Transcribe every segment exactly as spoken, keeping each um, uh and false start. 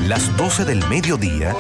Las doce del mediodía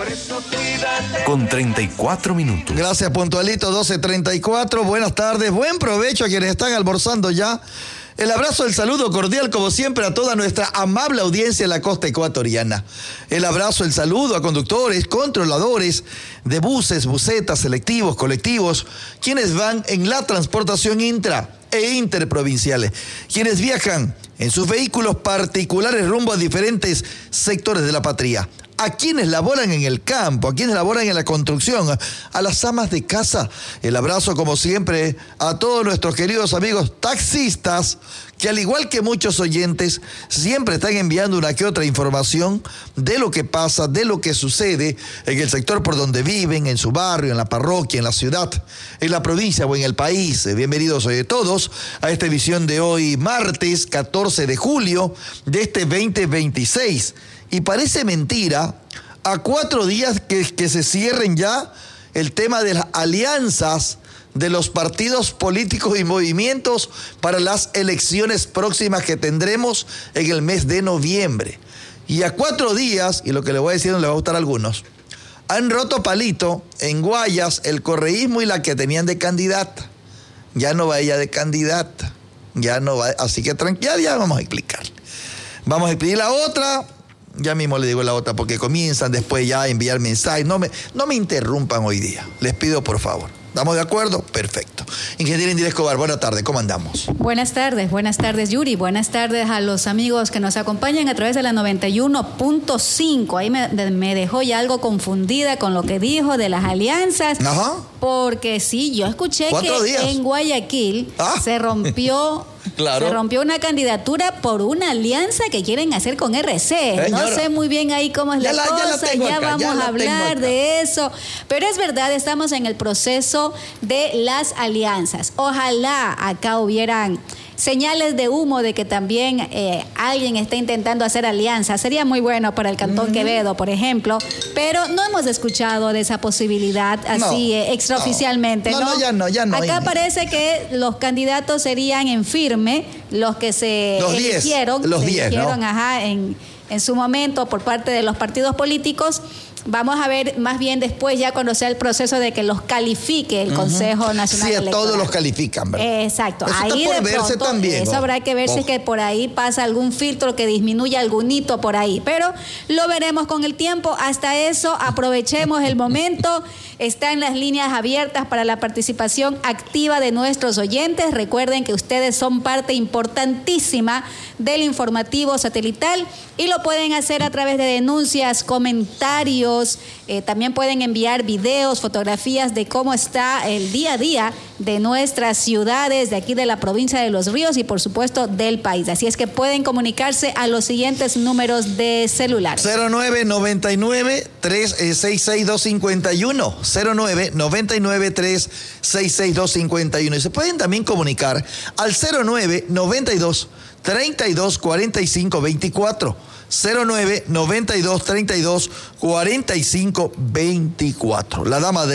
con treinta y cuatro minutos. Gracias, puntualito, doce treinta y cuatro. Buenas tardes, buen provecho a quienes están almorzando ya. El abrazo, el saludo cordial, como siempre, a toda nuestra amable audiencia en la costa ecuatoriana. El abrazo, el saludo a conductores, controladores de buses, busetas, selectivos, colectivos, quienes van en la transportación intra e interprovinciales, quienes viajan en sus vehículos particulares rumbo a diferentes sectores de la patria, a quienes laboran en el campo, a quienes laboran en la construcción, a las amas de casa. El abrazo, como siempre, a todos nuestros queridos amigos taxistas, que al igual que muchos oyentes, siempre están enviando una que otra información de lo que pasa, de lo que sucede en el sector por donde viven, en su barrio, en la parroquia, en la ciudad, en la provincia o en el país. Bienvenidos hoy todos a esta edición de hoy, martes catorce de julio de este veinte veintiséis. Y parece mentira, a cuatro días que, que se cierren ya el tema de las alianzas de los partidos políticos y movimientos para las elecciones próximas que tendremos en el mes de noviembre. Y a cuatro días, y lo que les voy a decir no les va a gustar a algunos, han roto palito en Guayas el correísmo y la que tenían de candidata. Ya no va ella de candidata, ya no va, así que tranquila, ya vamos a explicar. Vamos a explicar la otra. Ya mismo le digo la otra porque comienzan después ya a enviar mensajes. No me, no me interrumpan hoy día. Les pido por favor. ¿Estamos de acuerdo? Perfecto. Ingeniero Indira Escobar, buenas tardes. ¿Cómo andamos? Buenas tardes, buenas tardes Yuri. Buenas tardes a los amigos que nos acompañan a través de la noventa y uno punto cinco. Ahí me, me dejó ya algo confundida con lo que dijo de las alianzas. Ajá. Porque sí, yo escuché que días? en Guayaquil ah. se rompió... Claro. Se rompió una candidatura por una alianza que quieren hacer con R C. Señora, no sé muy bien ahí cómo es la, la cosa, ya, ya vamos ya a hablar de eso. Pero es verdad, estamos en el proceso de las alianzas. Ojalá acá hubieran señales de humo de que también eh, alguien está intentando hacer alianzas. Sería muy bueno para el Cantón mm. Quevedo, por ejemplo, pero no hemos escuchado de esa posibilidad así no, eh, extraoficialmente. No, no, no, ya no, ya no. Acá parece que los candidatos serían en firme, los que se los eligieron, diez, los se diez, eligieron ¿no? ajá, en, en su momento por parte de los partidos políticos. Vamos a ver más bien después, ya cuando sea el proceso de que los califique el uh-huh. Consejo Nacional sí, Electoral. Sí, todos los califican, ¿verdad? Exacto. Eso ahí está por de verse pronto, también. Eso oh. habrá que ver si oh. es que por ahí pasa algún filtro que disminuya algún hito por ahí. Pero lo veremos con el tiempo. Hasta eso, aprovechemos el momento. Están las líneas abiertas para la participación activa de nuestros oyentes. Recuerden que ustedes son parte importantísima del informativo satelital y lo pueden hacer a través de denuncias, comentarios. Eh, también pueden enviar videos, fotografías de cómo está el día a día de nuestras ciudades, de aquí de la provincia de Los Ríos y por supuesto del país. Así es que pueden comunicarse a los siguientes números de celular. cero nueve noventa y nueve, tres seis seis dos cinco uno. cero nueve noventa y nueve, tres seis seis dos cinco uno. Y se pueden también comunicar al cero nueve noventa y dos, treinta y dos, cuarenta y cinco, veinticuatro. cero nueve noventa y dos, treinta y dos, cuarenta y cinco, veinticuatro. La dama de